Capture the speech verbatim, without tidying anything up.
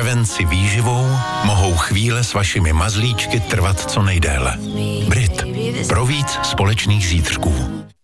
prevenci výživou mohou chvíle s vašimi mazlíčky trvat co nejdéle. Brit. Pro víc společných zítřků.